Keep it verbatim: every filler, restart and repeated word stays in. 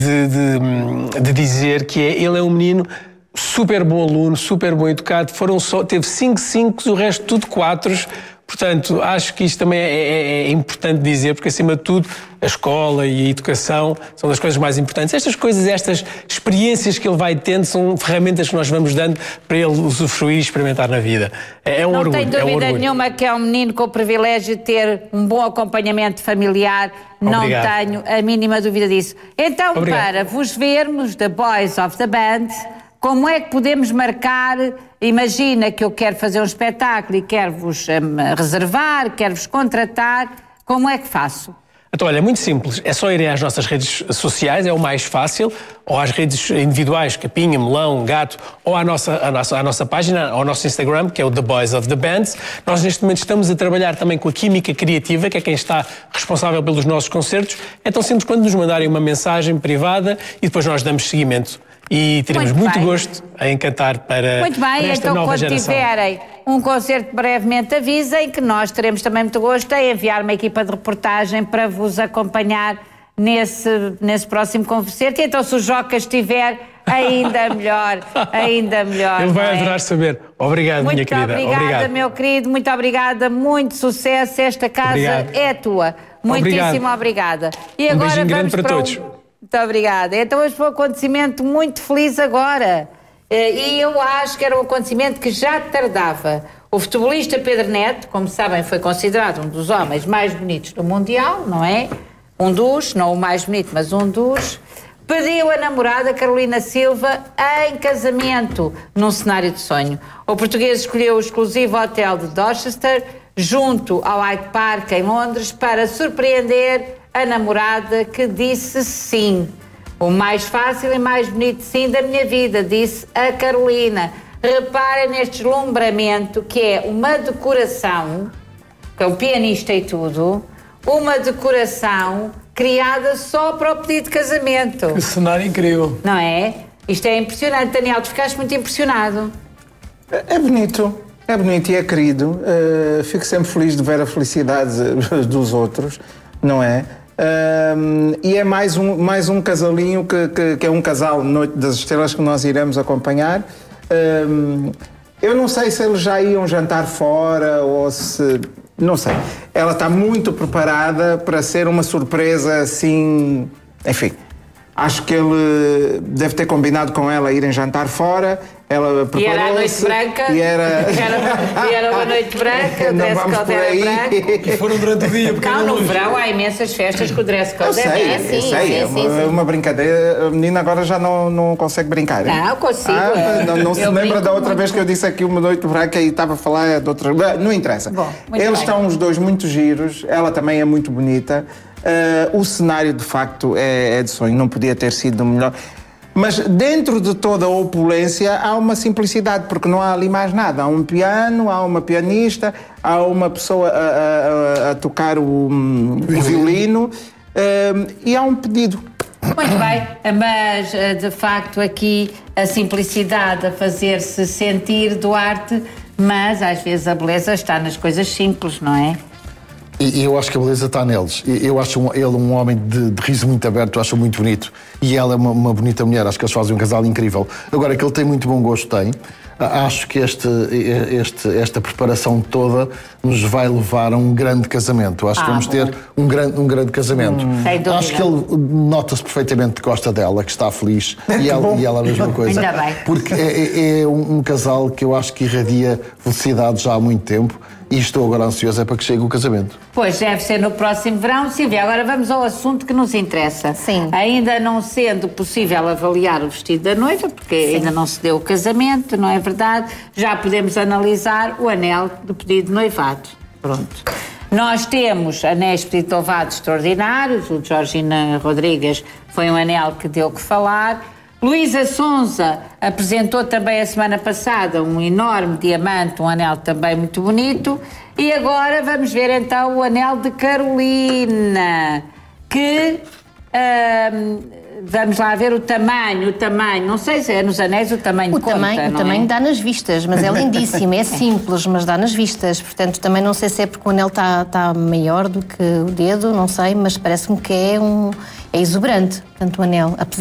de, de, de dizer que é, ele é um menino super bom aluno, super bom educado, foram só, teve cinco cinco, o resto tudo quatro. Portanto, acho que isto também é, é, é importante dizer, porque acima de tudo a escola e a educação são das coisas mais importantes. Estas coisas, estas experiências que ele vai tendo são ferramentas que nós vamos dando para ele usufruir e experimentar na vida. É um Não orgulho. tenho dúvida é um orgulho. nenhuma que é um menino com o privilégio de ter um bom acompanhamento familiar. Não Obrigado. tenho a mínima dúvida disso. Então, Obrigado. para vos vermos, The Boys of the Band, como é que podemos marcar? Imagina que eu quero fazer um espetáculo e quero-vos um, reservar, quero-vos contratar. Como é que faço? Então, olha, é muito simples. É só irem às nossas redes sociais, é o mais fácil, ou às redes individuais, Capinha, Melão, Gato, ou à nossa, à nossa, à nossa página, ao nosso Instagram, que é o The Boys of the Bands. Nós, neste momento, estamos a trabalhar também com a Química Criativa, que é quem está responsável pelos nossos concertos. É tão simples quando nos mandarem uma mensagem privada e depois nós damos seguimento. E teremos muito, muito gosto em cantar para, muito bem, para esta então, nova quando geração. tiverem um concerto, brevemente avisem, que nós teremos também muito gosto em enviar uma equipa de reportagem para vos acompanhar nesse, nesse próximo concerto. E então, se o Joca estiver, ainda melhor, ainda melhor. Ele vai é? adorar saber. Obrigado, muito minha querida. Muito obrigada, Obrigado. meu querido, muito obrigada, muito sucesso. Esta casa Obrigado. é tua. Muitíssimo Obrigado. obrigada. E um agora beijinho grande vamos para, para todos. Um... Muito obrigada. Então, hoje foi um acontecimento muito feliz agora. E eu acho que era um acontecimento que já tardava. O futebolista Pedro Neto, como sabem, foi considerado um dos homens mais bonitos do Mundial, não é? Um dos, não o mais bonito, mas um dos. Pediu a namorada Carolina Silva em casamento, num cenário de sonho. O português escolheu o exclusivo hotel de Dorchester, junto ao Hyde Park, em Londres, para surpreender a namorada, que disse sim. O mais fácil e mais bonito sim da minha vida, disse a Carolina. Reparem neste deslumbramento, que é uma decoração, que é um pianista e tudo, uma decoração criada só para o pedido de casamento. Que cenário incrível. Não é? Isto é impressionante. Daniel, tu ficaste muito impressionado. É bonito, é bonito e é querido. Uh, fico sempre feliz de ver a felicidade dos outros, não é? Um, e é mais um, mais um casalinho que, que, que é um casal Noite das Estrelas que nós iremos acompanhar. Um, eu não sei se eles já iam jantar fora ou se... Não sei. Ela está muito preparada para ser uma surpresa assim... Enfim, acho que ele deve ter combinado com ela irem jantar fora. Ela preparou-se. E era a noite branca. E era, era, e era uma noite branca. O dress code era branco. E foram durante o dia. Porque não, no verão há imensas festas com o dress code. Eu sei, é eu sim, sei. sim, É sim, uma, sim. uma brincadeira. A menina agora já não, não consegue brincar. Não, consigo. Ah, não não se Eu lembra da outra muito. vez que eu disse aqui uma noite branca e estava a falar de outra... Não interessa. Bom, muito Eles bem. estão os dois muito giros. Ela também é muito bonita. Uh, o cenário, de facto, é, é de sonho. Não podia ter sido melhor. Mas dentro de toda a opulência há uma simplicidade, porque não há ali mais nada. Há um piano, há uma pianista, há uma pessoa a, a, a tocar o, o violino um, e há um pedido. Muito bem, mas de facto aqui a simplicidade a fazer-se sentir, Duarte, mas às vezes a beleza está nas coisas simples, não é? E eu acho que a beleza está neles. Eu acho um, ele um homem de, de riso muito aberto, acho muito bonito. E ela é uma, uma bonita mulher, acho que eles fazem um casal incrível. Agora, que ele tem muito bom gosto, tem. Acho que este, este, esta preparação toda nos vai levar a um grande casamento. Acho Ah, que vamos bom. ter um grande, um grande casamento. Hum, sem dúvida. Acho que ele nota-se perfeitamente que gosta dela, que está feliz. E ela, e ela a mesma coisa. Ainda bem. Porque é, é- é um, um casal que eu acho que irradia felicidade já há muito tempo. E estou agora ansioso é para que chegue o casamento. Pois, deve ser no próximo verão. Silvia, agora vamos ao assunto que nos interessa. Sim. Ainda não sendo possível avaliar o vestido da noiva, porque ainda não se deu o casamento, não é verdade? Já podemos analisar o anel do pedido de noivado. Pronto. Nós temos anéis de pedido de noivado extraordinários. O de Georgina Rodrigues foi um anel que deu que falar. Luísa Sonza apresentou também a semana passada um enorme diamante, um anel também muito bonito. E agora vamos ver então o anel de Carolina, que hum, vamos lá ver o tamanho, o tamanho, não sei se é nos anéis o tamanho O conta, tamanho, o não tamanho é? dá nas vistas, mas é lindíssimo, é simples, mas dá nas vistas. Portanto, também não sei se é porque o anel está tá maior do que o dedo, não sei, mas parece-me que é, um, é exuberante, portanto, o anel.